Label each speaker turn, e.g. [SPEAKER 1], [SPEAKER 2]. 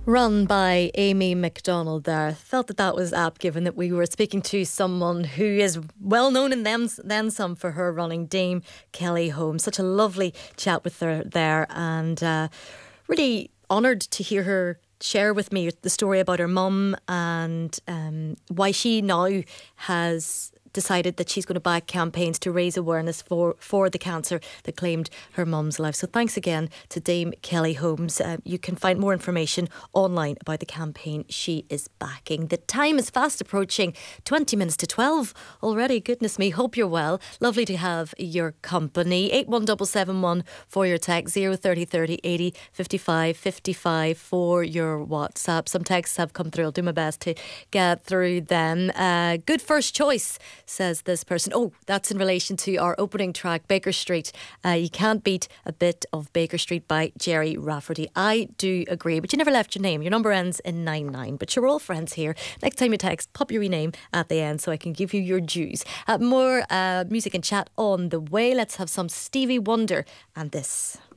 [SPEAKER 1] Run by Amy MacDonald there. Felt that was apt given that we were speaking to someone who is well known and then some for her running, Dame Kelly Holmes. Such a lovely chat with her there, and really honoured to hear her share with me the story about her mum and why she now has decided that she's going to back campaigns to raise awareness for the cancer that claimed her mum's life. So thanks again to Dame Kelly Holmes. You can find more information online about the campaign she is backing. The time is fast approaching, 20 minutes to 12 already. Goodness me, hope you're well. Lovely to have your company. 81771 for your text, 03030 80 55 55 for your WhatsApp. Some texts have come through. I'll do my best to get through them. Good first choice, says this person. Oh, that's in relation to our opening track, Baker Street. You can't beat a bit of Baker Street by Jerry Rafferty. I do agree, but you never left your name. Your number ends in 99, but you're all friends here. Next time you text, pop your name at the end so I can give you your dues. More music and chat on the way. Let's have some Stevie Wonder and this.